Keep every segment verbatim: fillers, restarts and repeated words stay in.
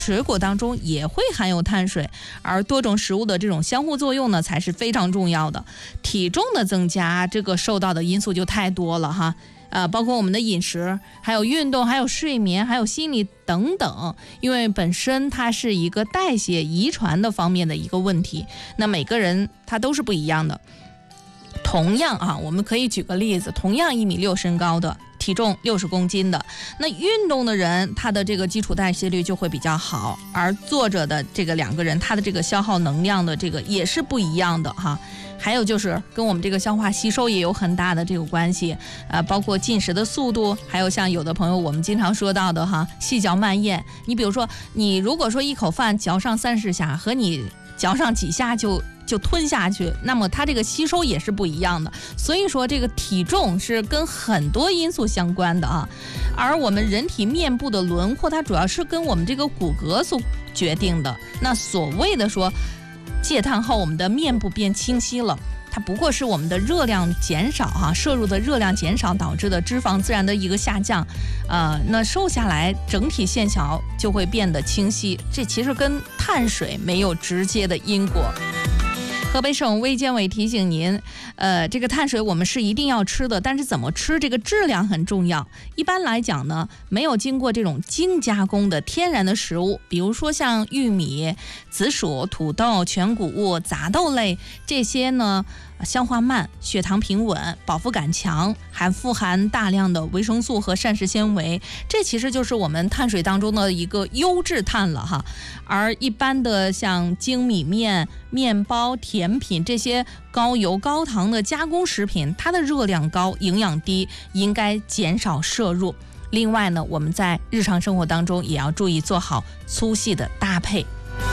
水果当中也会含有碳水，而多种食物的这种相互作用呢，才是非常重要的。体重的增加，这个受到的因素就太多了哈。呃，包括我们的饮食，还有运动，还有睡眠，还有心理等等，因为本身它是一个代谢遗传的方面的一个问题，那每个人他都是不一样的。同样啊，我们可以举个例子，同样一米六身高的，体重六十公斤的，那运动的人他的这个基础代谢率就会比较好，而坐着的这个两个人他的这个消耗能量的这个也是不一样的哈。还有就是跟我们这个消化吸收也有很大的这个关系，呃，包括进食的速度，还有像有的朋友我们经常说到的哈，细嚼慢咽。你比如说，你如果说一口饭嚼上三十下，和你嚼上几下就就吞下去，那么它这个吸收也是不一样的。所以说，这个体重是跟很多因素相关的啊。而我们人体面部的轮廓，它主要是跟我们这个骨骼所决定的。那所谓的说，戒碳后我们的面部变清晰了，它不过是我们的热量减少哈、啊，摄入的热量减少导致的脂肪自然的一个下降，呃，那瘦下来整体线条就会变得清晰，这其实跟碳水没有直接的因果。河北省卫健委提醒您，呃，这个碳水我们是一定要吃的，但是怎么吃，这个质量很重要。一般来讲呢，没有经过这种精加工的天然的食物，比如说像玉米、紫薯、土豆、全谷物、杂豆类这些呢，消化慢，血糖平稳，饱腹感强，还富含大量的维生素和膳食纤维，这其实就是我们碳水当中的一个优质碳了哈。而一般的像精米面、面包、甜品这些高油高糖的加工食品，它的热量高，营养低，应该减少摄入。另外呢，我们在日常生活当中也要注意做好粗细的搭配。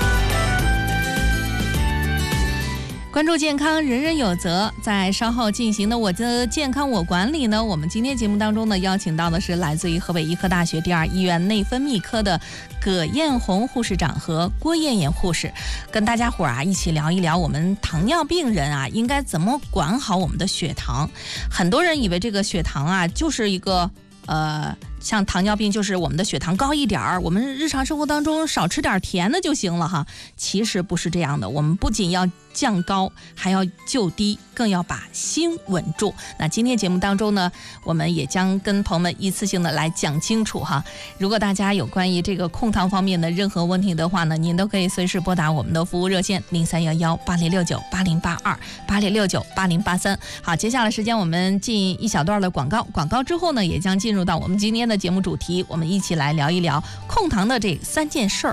关注健康，人人有责。在稍后进行的我的健康我管理呢，我们今天节目当中呢，邀请到的是来自于河北医科大学第二医院内分泌科的葛艳红护士长和郭艳艳护士，跟大家伙儿啊一起聊一聊我们糖尿病人啊应该怎么管好我们的血糖。很多人以为这个血糖啊就是一个呃。像糖尿病就是我们的血糖高一点儿，我们日常生活当中少吃点甜的就行了哈。其实不是这样的，我们不仅要降高，还要就低，更要把心稳住。那今天节目当中呢，我们也将跟朋友们一次性的来讲清楚哈。如果大家有关于这个控糖方面的任何问题的话呢，您都可以随时拨打我们的服务热线零三幺幺八零六九八零八二八零六九八零八三。好，接下来时间我们进一小段的广告，广告之后呢，也将进入到我们今天的节目主题，我们一起来聊一聊控糖的这三件事儿。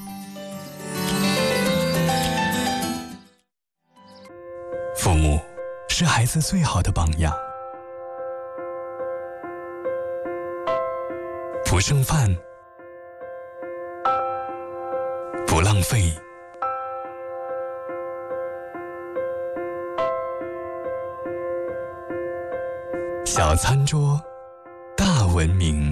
父母是孩子最好的榜样，不剩饭，不浪费，小餐桌大文明，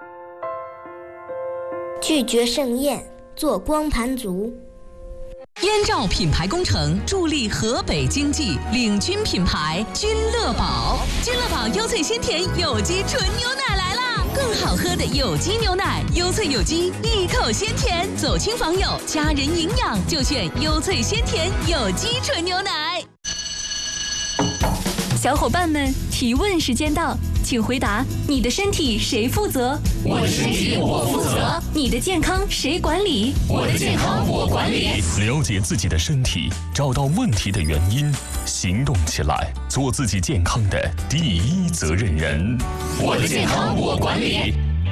拒绝盛宴，做光盘族。 燕赵品牌工程助力河北经济，领军品牌君乐宝。君乐宝优萃鲜甜有机纯牛奶来啦！更好喝的有机牛奶，优萃有机，一口鲜甜。走亲访友，家人营养就选优萃鲜甜有机纯牛奶。 小伙伴们，提问时间到，请回答：你的身体谁负责？ 我的身体我负责。 你的健康谁管理？ 我的健康我管理。 了解自己的身体，找到问题的原因，行动起来，做自己健康的第一责任人。 我的健康我管理。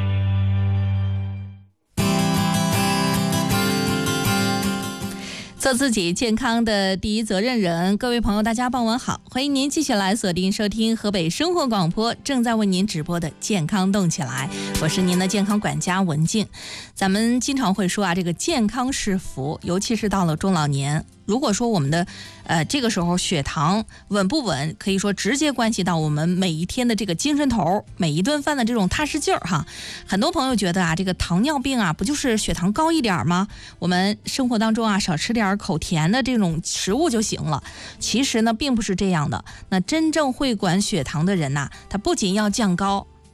做自己健康的第一责任人。各位朋友大家傍晚好，欢迎您继续来锁定收听河北生活广播正在为您直播的健康动起来，我是您的健康管家文静。咱们经常会说啊，这个健康是福，尤其是到了中老年，如果说我们的呃这个时候血糖稳不稳，可以说直接关系到我们每一天的这个精神头，每一顿饭的这种踏实劲儿哈。很多朋友觉得啊，这个糖尿病啊，不就是血糖高一点吗？我们生活当中啊，少吃点口甜的这种食物就行了。其实呢，并不是这样的。那真正会管血糖的人呐、啊，他不仅要降高，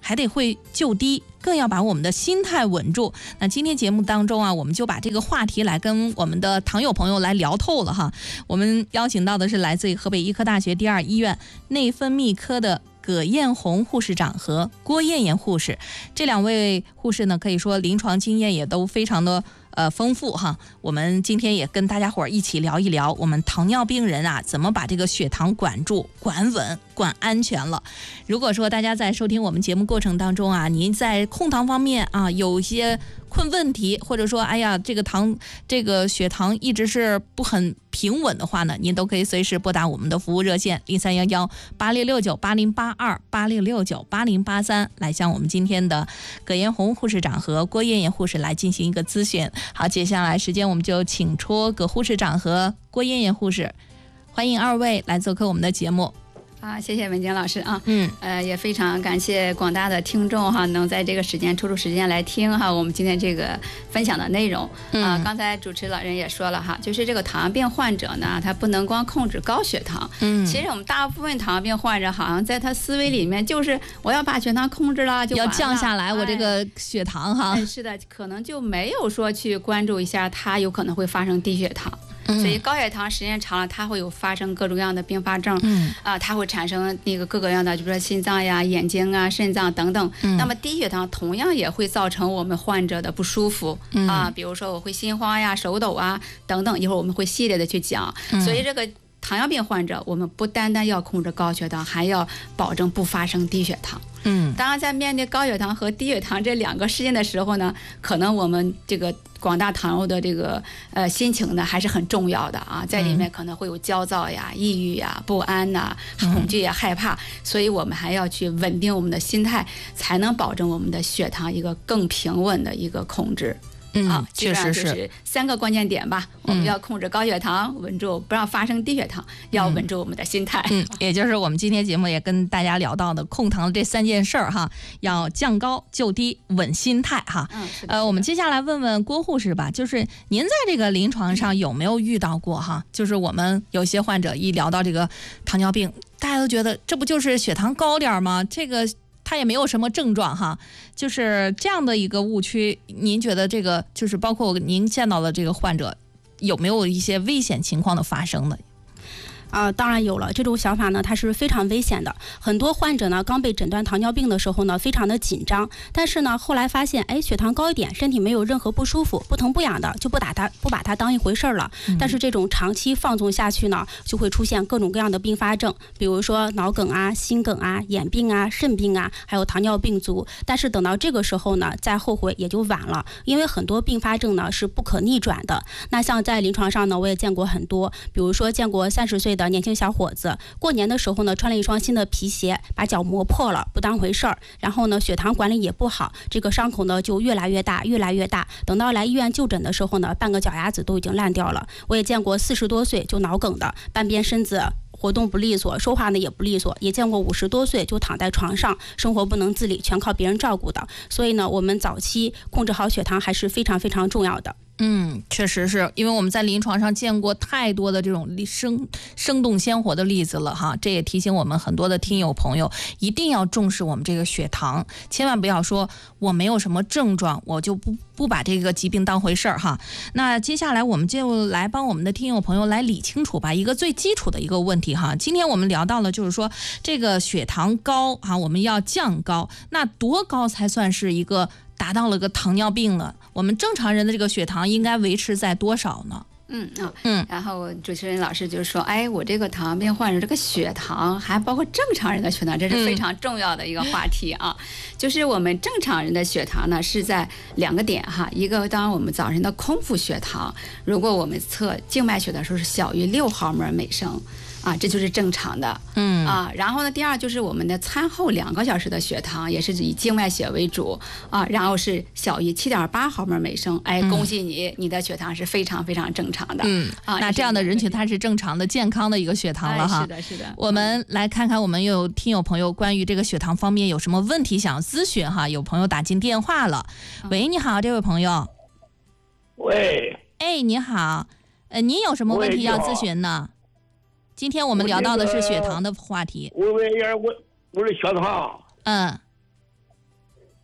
还得会就低，更要把我们的心态稳住。那今天节目当中啊，我们就把这个话题来跟我们的糖友朋友来聊透了哈。我们邀请到的是来自于河北医科大学第二医院内分泌科的葛艳红护士长和郭艳艳护士，这两位护士呢，可以说临床经验也都非常的呃丰富哈。我们今天也跟大家伙儿一起聊一聊，我们糖尿病人啊怎么把这个血糖管住、管稳、管安全了。如果说大家在收听我们节目过程当中啊，您在控糖方面啊有一些困问题，或者说哎呀这个糖这个血糖一直是不很平稳的话呢，您都可以随时拨打我们的服务热线零三幺幺八六六九八零八二八六六九八零八三，来向我们今天的葛艳红护士长和郭艳艳护士来进行一个咨询。好，接下来时间我们就请出葛护士长和郭艳艳护士，欢迎二位来做客我们的节目。 啊，谢谢文静老师啊， 嗯， 呃，也非常感谢广大的听众哈，能在这个时间抽出时间来听哈我们今天这个分享的内容啊。刚才主持老人也说了哈，就是这个糖尿病患者呢，他不能光控制高血糖，嗯，其实我们大部分糖尿病患者好像在他思维里面就是我要把血糖控制了就完了， 要降下来我这个血糖哈， 哎，是的，可能就没有说去关注一下他有可能会发生低血糖。所以高血糖时间长了，它会有发生各种各样的并发症，嗯啊，它会产生那个各个各样的，就比如说心脏呀、眼睛啊、肾脏等等。嗯、那么低血糖同样也会造成我们患者的不舒服、嗯、啊，比如说我会心慌呀、手抖啊等等，一会儿我们会系列的去讲。嗯、所以这个糖尿病患者，我们不单单要控制高血糖，还要保证不发生低血糖。嗯，当然在面对高血糖和低血糖这两个事件的时候呢，可能我们这个广大糖友的这个呃心情呢还是很重要的啊，在里面可能会有焦躁呀、抑郁呀、不安呐、恐惧呀、害怕，所以我们还要去稳定我们的心态，才能保证我们的血糖一个更平稳的一个控制。 嗯， 啊， 确实是三个关键点吧。我们要控制高血糖，稳住不让发生低血糖，要稳住我们的心态。 嗯，也就是我们今天节目也跟大家聊到的控糖这三件事儿哈，要降高、就低、稳心态哈。嗯，呃，我们接下来问问郭护士吧，就是您在这个临床上有没有遇到过哈？就是我们有些患者一聊到这个糖尿病，大家都觉得这不就是血糖高点吗？这个。他也没有什么症状哈，就是这样的一个误区。您觉得这个就是包括您见到的这个患者，有没有一些危险情况的发生的？ 啊、呃，当然有了。这种想法呢，它是非常危险的。很多患者呢，刚被诊断糖尿病的时候呢，非常的紧张，但是呢，后来发现，哎，血糖高一点，身体没有任何不舒服，不疼不痒的，就不打它，不把它当一回事儿了。嗯、但是这种长期放纵下去呢，就会出现各种各样的并发症，比如说脑梗啊、心梗啊、眼病啊、肾病啊，还有糖尿病足。但是等到这个时候呢，再后悔也就晚了，因为很多并发症呢是不可逆转的。那像在临床上呢，我也见过很多，比如说见过三十岁的年轻小伙子，过年的时候呢，穿了一双新的皮鞋，把脚磨破了，不当回事儿。然后呢，血糖管理也不好，这个伤口呢就越来越大，越来越大。等到来医院就诊的时候呢，半个脚丫子都已经烂掉了。我也见过四十多岁就脑梗的，半边身子活动不利索，说话呢也不利索，也见过五十多岁就躺在床上，生活不能自理，全靠别人照顾的。所以呢，我们早期控制好血糖还是非常非常重要的。 嗯，确实是因为我们在临床上见过太多的这种生生动鲜活的例子了哈，这也提醒我们很多的听友朋友一定要重视我们这个血糖，千万不要说我没有什么症状，我就不不把这个疾病当回事儿哈。那接下来我们就来帮我们的听友朋友来理清楚吧，一个最基础的一个问题哈。今天我们聊到了就是说这个血糖高哈，我们要降高，那多高才算是一个达到了个糖尿病呢？我们正常人的这个血糖应该维持在多少呢？ 嗯啊嗯，然后主持人老师就说，哎，我这个糖尿病患者这个血糖还包括正常人的血糖，这是非常重要的一个话题啊。嗯、就是我们正常人的血糖呢是在两个点哈，一个当我们早晨的空腹血糖，如果我们测静脉血的时候是小于六毫摩尔每升。啊，这就是正常的，嗯啊，然后呢，第二就是我们的餐后两个小时的血糖也是以静脉血为主啊，然后是小于七点八毫摩尔每升，哎，恭喜你，嗯、你的血糖是非常非常正常的， 嗯啊，那这样的人群它是正常的、健康的一个血糖了哈， 哎、是的，是的。 我们来看看，我们有听友朋友关于这个血糖方面有什么问题想咨询哈，有朋友打进电话了，喂，你好，这位朋友， 喂， 哎，你好，呃，您有什么问题要咨询呢？今天我们聊到的是血糖的话题。 我问一下，我我的血糖， 嗯，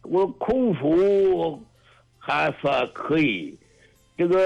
我空腹还算可以，这个